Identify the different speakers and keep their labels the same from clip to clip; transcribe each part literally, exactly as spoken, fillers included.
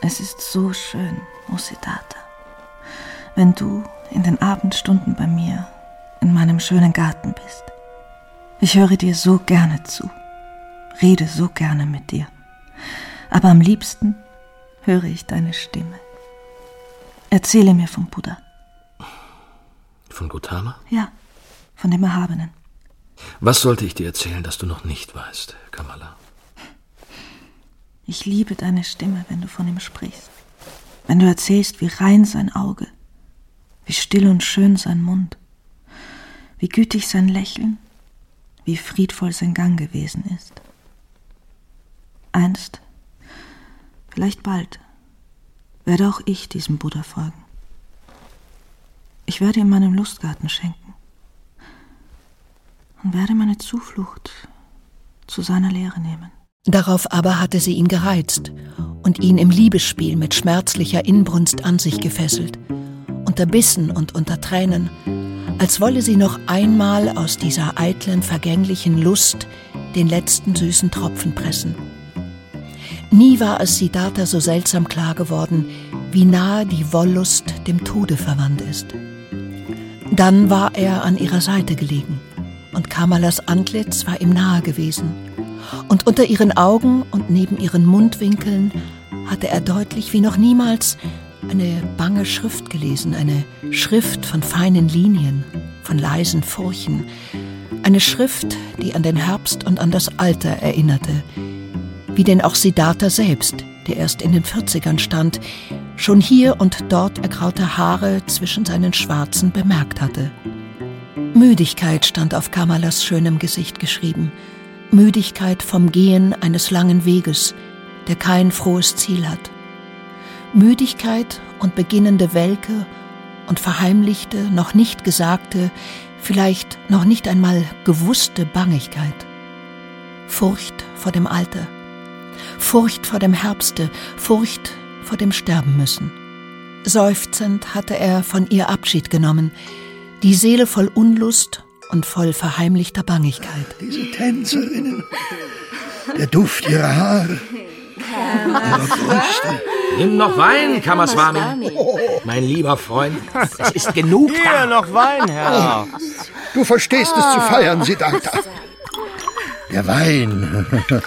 Speaker 1: Es ist so schön, O Siddhartha, wenn du in den Abendstunden bei mir in meinem schönen Garten bist. Ich höre dir so gerne zu, rede so gerne mit dir, aber am liebsten höre ich deine Stimme. Erzähle mir vom Buddha.
Speaker 2: Von Gautama?
Speaker 1: Ja, von dem Erhabenen.
Speaker 2: Was sollte ich dir erzählen, das du noch nicht weißt, Kamala?
Speaker 1: Ich liebe deine Stimme, wenn du von ihm sprichst. Wenn du erzählst, wie rein sein Auge, wie still und schön sein Mund, wie gütig sein Lächeln, wie friedvoll sein Gang gewesen ist. Einst, vielleicht bald, werde auch ich diesem Buddha folgen. Ich werde ihm meinen Lustgarten schenken und werde meine Zuflucht zu seiner Lehre nehmen.
Speaker 3: Darauf aber hatte sie ihn gereizt und ihn im Liebesspiel mit schmerzlicher Inbrunst an sich gefesselt, unter Bissen und unter Tränen, als wolle sie noch einmal aus dieser eitlen, vergänglichen Lust den letzten süßen Tropfen pressen. Nie war es Siddhartha so seltsam klar geworden, wie nahe die Wollust dem Tode verwandt ist. Dann war er an ihrer Seite gelegen, und Kamalas Antlitz war ihm nahe gewesen, und unter ihren Augen und neben ihren Mundwinkeln hatte er deutlich wie noch niemals eine bange Schrift gelesen, eine Schrift von feinen Linien, von leisen Furchen, eine Schrift, die an den Herbst und an das Alter erinnerte, wie denn auch Siddhartha selbst, der erst in den Vierzigern stand, schon hier und dort ergraute Haare zwischen seinen schwarzen bemerkt hatte. Müdigkeit stand auf Kamalas schönem Gesicht geschrieben, Müdigkeit vom Gehen eines langen Weges, der kein frohes Ziel hat. Müdigkeit und beginnende Welke und verheimlichte, noch nicht gesagte, vielleicht noch nicht einmal gewusste Bangigkeit. Furcht vor dem Alter, Furcht vor dem Herbste, Furcht vor dem Sterben müssen. Seufzend hatte er von ihr Abschied genommen, die Seele voll Unlust und voll verheimlichter Bangigkeit.
Speaker 4: Diese Tänzerinnen, der Duft ihrer Haare, ihrer Brüste.
Speaker 2: Nimm noch Wein, Kamaswami. Mein lieber Freund, es ist genug da.
Speaker 5: Hier noch Wein, Herr.
Speaker 4: Du verstehst es zu feiern, Siddhartha. Der Wein.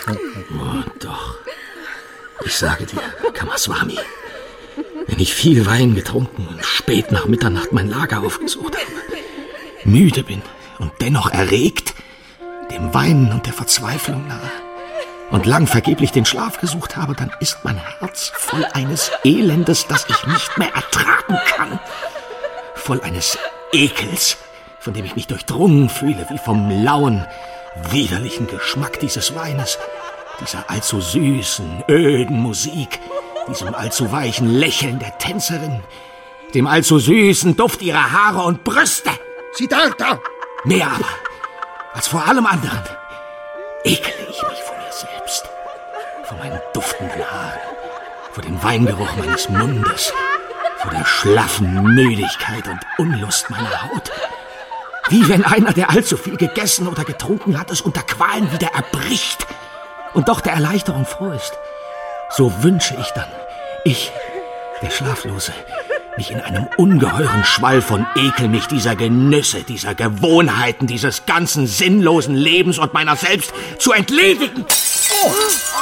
Speaker 2: Oh, doch. Ich sage dir, Kamaswami, wenn ich viel Wein getrunken und spät nach Mitternacht mein Lager aufgesucht habe, müde bin und dennoch erregt, dem Weinen und der Verzweiflung nahe, und lang vergeblich den Schlaf gesucht habe, dann ist mein Herz voll eines Elendes, das ich nicht mehr ertragen kann. Voll eines Ekels, von dem ich mich durchdrungen fühle, wie vom lauen, widerlichen Geschmack dieses Weines, dieser allzu süßen, öden Musik, diesem allzu weichen Lächeln der Tänzerin, dem allzu süßen Duft ihrer Haare und Brüste.
Speaker 4: Siddhartha!
Speaker 2: Mehr aber, als vor allem anderen, ekle ich mich vor mir selbst, vor meinen duftenden Haaren, vor dem Weingeruch meines Mundes, vor der schlaffen Müdigkeit und Unlust meiner Haut. Wie wenn einer, der allzu viel gegessen oder getrunken hat, es unter Qualen wieder erbricht und doch der Erleichterung froh ist. So wünsche ich dann, ich, der Schlaflose, mich in einem ungeheuren Schwall von Ekel, mich dieser Genüsse, dieser Gewohnheiten, dieses ganzen sinnlosen Lebens und meiner selbst zu entledigen. Oh.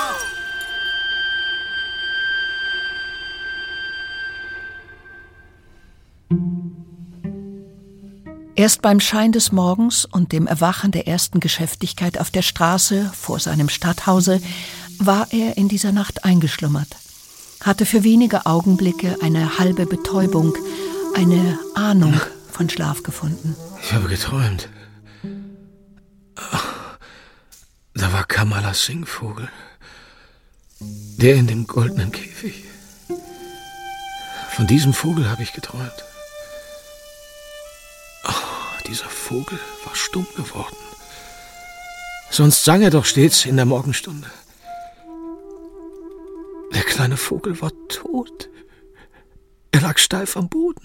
Speaker 3: Erst beim Schein des Morgens und dem Erwachen der ersten Geschäftigkeit auf der Straße vor seinem Stadthause war er in dieser Nacht eingeschlummert, hatte für wenige Augenblicke eine halbe Betäubung, eine Ahnung von Schlaf gefunden.
Speaker 2: Ich habe geträumt. Da war Kamalas Singvogel, der in dem goldenen Käfig. Von diesem Vogel habe ich geträumt. Dieser Vogel war stumm geworden. Sonst sang er doch stets in der Morgenstunde. Der kleine Vogel war tot. Er lag steif am Boden.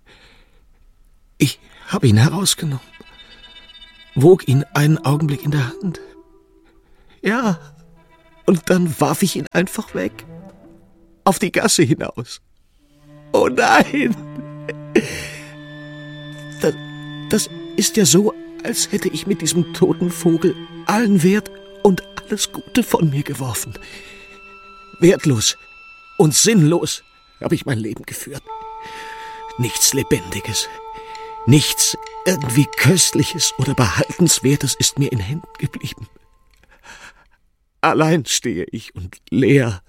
Speaker 2: Ich habe ihn herausgenommen, wog ihn einen Augenblick in der Hand. Ja, und dann warf ich ihn einfach weg.
Speaker 5: auf die Gasse hinaus. Oh nein! Das, das ist ja so, als hätte ich mit diesem toten Vogel allen Wert und alles Gute von mir geworfen. Wertlos und sinnlos habe ich mein Leben geführt. Nichts Lebendiges, nichts irgendwie Köstliches oder Behaltenswertes ist mir in Händen geblieben. Allein stehe ich und leer,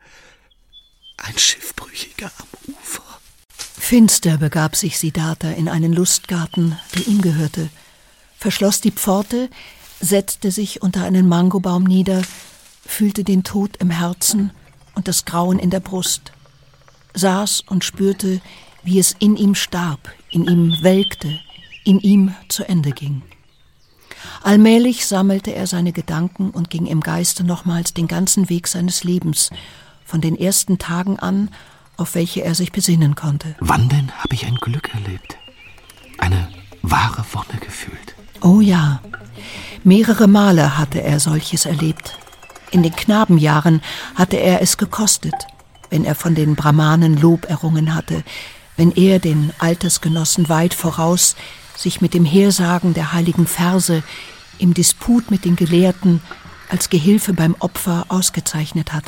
Speaker 5: ein Schiffbrüchiger am Ufer.
Speaker 3: Finster begab sich Siddhartha in einen Lustgarten, der ihm gehörte, verschloss die Pforte, setzte sich unter einen Mangobaum nieder, fühlte den Tod im Herzen und das Grauen in der Brust, saß und spürte, wie es in ihm starb, in ihm welkte, in ihm zu Ende ging. Allmählich sammelte er seine Gedanken und ging im Geiste nochmals den ganzen Weg seines Lebens, von den ersten Tagen an, auf welche er sich besinnen konnte.
Speaker 2: Wann denn habe ich ein Glück erlebt? Eine wahre Wonne gefühlt?
Speaker 3: Oh ja, mehrere Male hatte er solches erlebt. In den Knabenjahren hatte er es gekostet, wenn er von den Brahmanen Lob errungen hatte, wenn er den Altersgenossen weit voraus sich mit dem Hersagen der heiligen Verse im Disput mit den Gelehrten als Gehilfe beim Opfer ausgezeichnet hatte.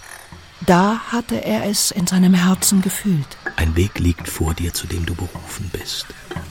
Speaker 3: Da hatte er es in seinem Herzen gefühlt.
Speaker 2: Ein Weg liegt vor dir, zu dem du berufen bist.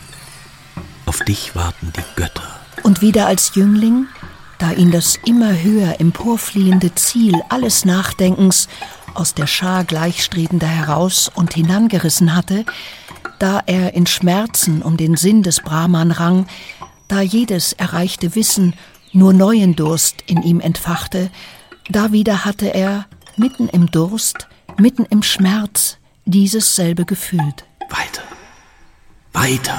Speaker 2: Auf dich warten die Götter.
Speaker 3: Und wieder als Jüngling, da ihn das immer höher emporfliehende Ziel alles Nachdenkens aus der Schar Gleichstrebender heraus und hinangerissen hatte, da er in Schmerzen um den Sinn des Brahman rang, da jedes erreichte Wissen nur neuen Durst in ihm entfachte, da wieder hatte er, mitten im Durst, mitten im Schmerz, dieses selbe gefühlt.
Speaker 2: Weiter, weiter,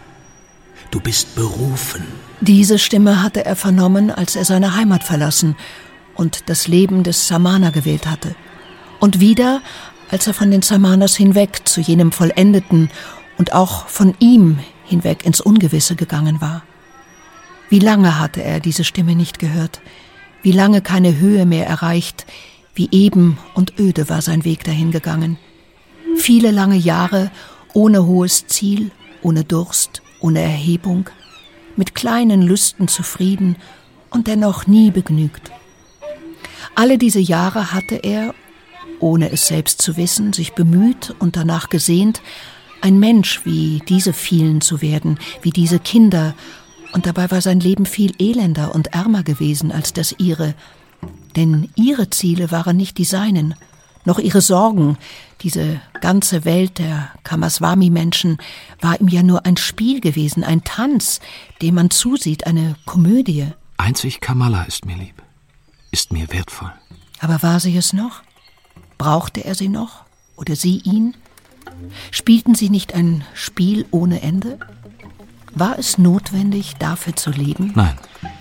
Speaker 2: du bist berufen.
Speaker 3: Diese Stimme hatte er vernommen, als er seine Heimat verlassen und das Leben des Samana gewählt hatte. Und wieder, als er von den Samanas hinweg zu jenem Vollendeten und auch von ihm hinweg ins Ungewisse gegangen war. Wie lange hatte er diese Stimme nicht gehört? Wie lange keine Höhe mehr erreicht? Wie eben und öde war sein Weg dahin gegangen. Viele lange Jahre ohne hohes Ziel, ohne Durst, ohne Erhebung, mit kleinen Lüsten zufrieden und dennoch nie begnügt. Alle diese Jahre hatte er, ohne es selbst zu wissen, sich bemüht und danach gesehnt, ein Mensch wie diese vielen zu werden, wie diese Kinder, und dabei war sein Leben viel elender und ärmer gewesen als das ihre, denn ihre Ziele waren nicht die seinen, noch ihre Sorgen. Diese ganze Welt der Kamaswami-Menschen war ihm ja nur ein Spiel gewesen, ein Tanz, dem man zusieht, eine Komödie.
Speaker 2: Einzig Kamala ist mir lieb, ist mir wertvoll.
Speaker 3: Aber war sie es noch? Brauchte er sie noch? Oder sie ihn? Spielten sie nicht ein Spiel ohne Ende? War es notwendig, dafür zu leben?
Speaker 2: Nein,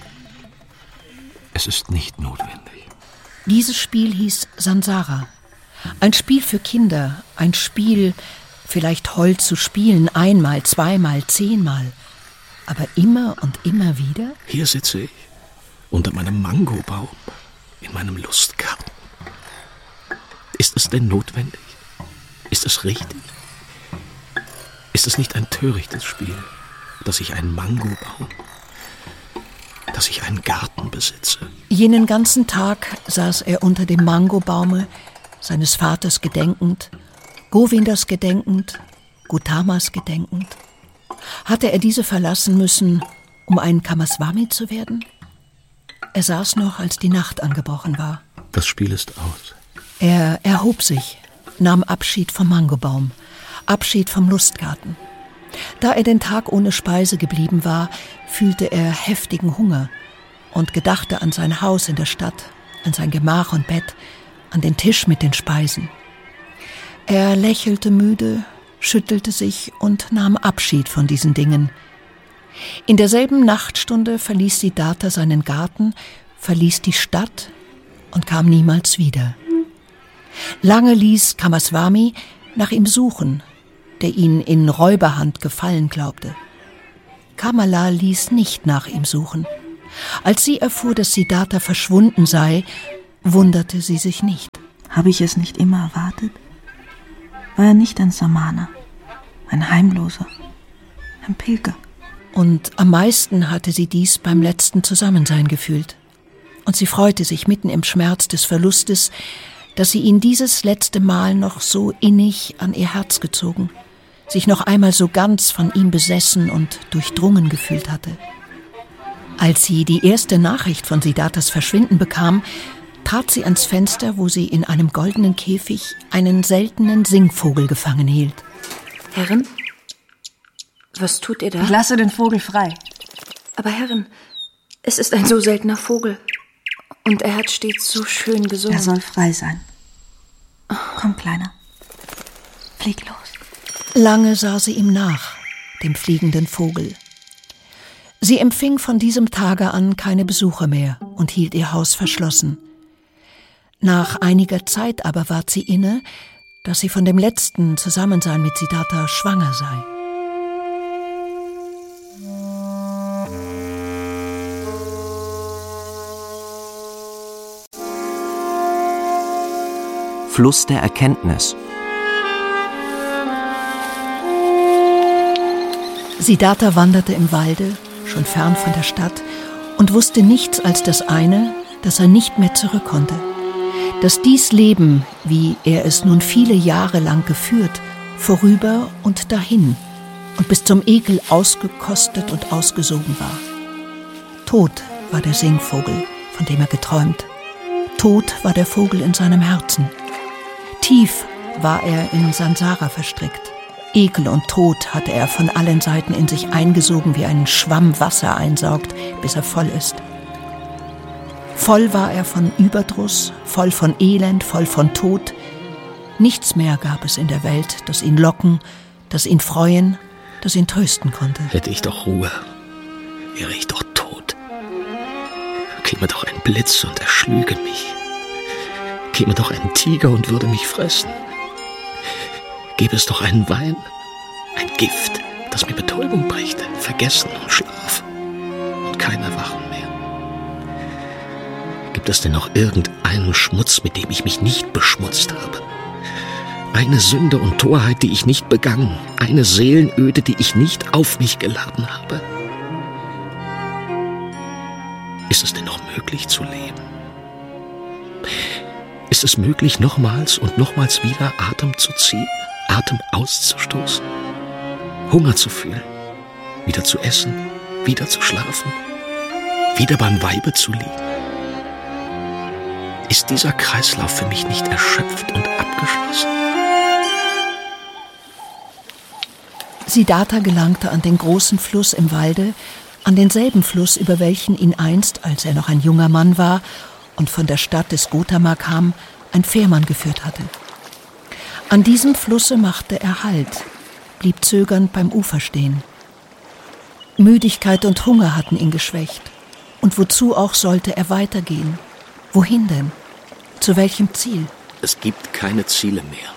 Speaker 2: es ist nicht notwendig.
Speaker 3: Dieses Spiel hieß Sansara. Ein Spiel für Kinder, ein Spiel, vielleicht hold zu spielen, einmal, zweimal, zehnmal. Aber immer und immer wieder?
Speaker 2: Hier sitze ich, unter meinem Mangobaum, in meinem Lustgarten. Ist es denn notwendig? Ist es richtig? Ist es nicht ein törichtes Spiel, dass ich einen Mangobaum, dass ich einen Garten besitze?
Speaker 3: Jenen ganzen Tag saß er unter dem Mangobaume, seines Vaters gedenkend, Govindas gedenkend, Gautamas gedenkend. Hatte er diese verlassen müssen, um ein Kamaswami zu werden? Er saß noch, als die Nacht angebrochen war.
Speaker 2: Das Spiel ist aus.
Speaker 3: Er erhob sich, nahm Abschied vom Mangobaum, Abschied vom Lustgarten. Da er den Tag ohne Speise geblieben war, fühlte er heftigen Hunger und gedachte an sein Haus in der Stadt, an sein Gemach und Bett, an den Tisch mit den Speisen. Er lächelte müde, schüttelte sich und nahm Abschied von diesen Dingen. In derselben Nachtstunde verließ Siddhartha seinen Garten, verließ die Stadt und kam niemals wieder. Lange ließ Kamaswami nach ihm suchen, der ihn in Räuberhand gefallen glaubte. Kamala ließ nicht nach ihm suchen. Als sie erfuhr, dass Siddhartha verschwunden sei, wunderte sie sich nicht.
Speaker 1: Habe ich es nicht immer erwartet? War er nicht ein Samana, ein Heimloser, ein Pilger?
Speaker 3: Und am meisten hatte sie dies beim letzten Zusammensein gefühlt. Und sie freute sich mitten im Schmerz des Verlustes, dass sie ihn dieses letzte Mal noch so innig an ihr Herz gezogen, sich noch einmal so ganz von ihm besessen und durchdrungen gefühlt hatte. Als sie die erste Nachricht von Siddharthas Verschwinden bekam, trat sie ans Fenster, wo sie in einem goldenen Käfig einen seltenen Singvogel gefangen hielt.
Speaker 6: Herrin, was tut ihr da?
Speaker 1: Ich lasse den Vogel frei.
Speaker 6: Aber Herrin, es ist ein so seltener Vogel. Und er hat stets so schön gesungen.
Speaker 1: Er soll frei sein. Komm, Kleiner. Flieg los.
Speaker 3: Lange sah sie ihm nach, dem fliegenden Vogel. Sie empfing von diesem Tage an keine Besuche mehr und hielt ihr Haus verschlossen. Nach einiger Zeit aber ward sie inne, dass sie von dem letzten Zusammensein mit Siddhartha schwanger sei.
Speaker 7: Fluss der Erkenntnis.
Speaker 3: Siddhartha wanderte im Walde, schon fern von der Stadt, und wusste nichts als das eine, dass er nicht mehr zurück konnte. Dass dies Leben, wie er es nun viele Jahre lang geführt, vorüber und dahin und bis zum Ekel ausgekostet und ausgesogen war. Tot war der Singvogel, von dem er geträumt. Tot war der Vogel in seinem Herzen. Tief war er in Sansara verstrickt. Ekel und Tod hatte er von allen Seiten in sich eingesogen, wie ein Schwamm Wasser einsaugt, bis er voll ist. Voll war er von Überdruss, voll von Elend, voll von Tod. Nichts mehr gab es in der Welt, das ihn locken, das ihn freuen, das ihn trösten konnte.
Speaker 2: Hätte ich doch Ruhe, wäre ich doch tot. Käme doch ein Blitz und erschlüge mich. Käme doch ein Tiger und würde mich fressen. Gäbe es doch einen Wein, ein Gift, das mir Betäubung brächte, Vergessen und Schlaf und kein Erwachen mehr. Gibt es denn noch irgendeinen Schmutz, mit dem ich mich nicht beschmutzt habe? Eine Sünde und Torheit, die ich nicht begangen, eine Seelenöde, die ich nicht auf mich geladen habe? Ist es denn noch möglich zu leben? Ist es möglich, nochmals und nochmals wieder Atem zu ziehen, Atem auszustoßen, Hunger zu fühlen, wieder zu essen, wieder zu schlafen, wieder beim Weibe zu liegen? Ist dieser Kreislauf für mich nicht erschöpft und abgeschlossen?
Speaker 3: Siddhartha gelangte an den großen Fluss im Walde, an denselben Fluss, über welchen ihn einst, als er noch ein junger Mann war und von der Stadt des Gotama kam, ein Fährmann geführt hatte. An diesem Flusse machte er Halt, blieb zögernd beim Ufer stehen. Müdigkeit und Hunger hatten ihn geschwächt. Und wozu auch sollte er weitergehen? Wohin denn? Zu welchem Ziel?
Speaker 2: Es gibt keine Ziele mehr.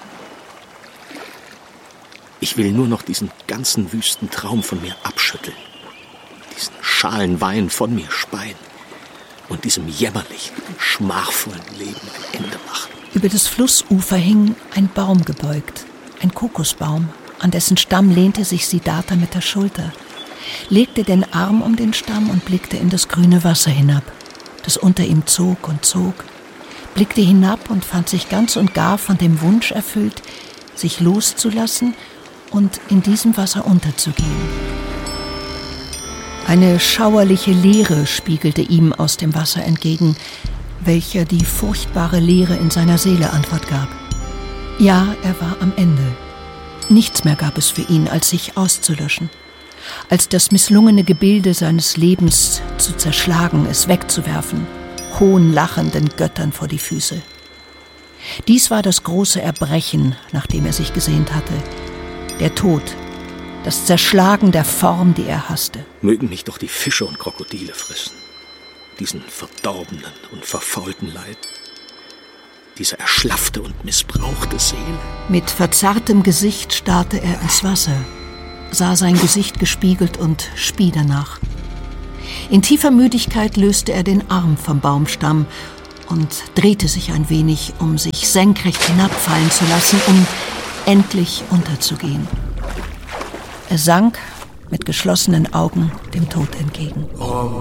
Speaker 2: Ich will nur noch diesen ganzen wüsten Traum von mir abschütteln, diesen schalen Wein von mir speien und diesem jämmerlichen, schmachvollen Leben ein Ende machen.
Speaker 3: Über das Flussufer hing ein Baum gebeugt, ein Kokosbaum, an dessen Stamm lehnte sich Siddhartha mit der Schulter, legte den Arm um den Stamm und blickte in das grüne Wasser hinab, das unter ihm zog und zog, blickte hinab und fand sich ganz und gar von dem Wunsch erfüllt, sich loszulassen und in diesem Wasser unterzugehen. Eine schauerliche Leere spiegelte ihm aus dem Wasser entgegen, welcher die furchtbare Leere in seiner Seele Antwort gab. Ja, er war am Ende. Nichts mehr gab es für ihn, als sich auszulöschen, als das misslungene Gebilde seines Lebens zu zerschlagen, es wegzuwerfen, hohnlachenden Göttern vor die Füße. Dies war das große Erbrechen, nach dem er sich gesehnt hatte, der Tod, das Zerschlagen der Form, die er hasste.
Speaker 2: Mögen mich doch die Fische und Krokodile fressen, diesen verdorbenen und verfaulten Leib, diese erschlaffte und missbrauchte Seele.
Speaker 3: Mit verzerrtem Gesicht starrte er ins Wasser, sah sein Gesicht gespiegelt und spie danach. In tiefer Müdigkeit löste er den Arm vom Baumstamm und drehte sich ein wenig, um sich senkrecht hinabfallen zu lassen, um endlich unterzugehen. Er sank mit geschlossenen Augen dem Tod entgegen.
Speaker 8: Om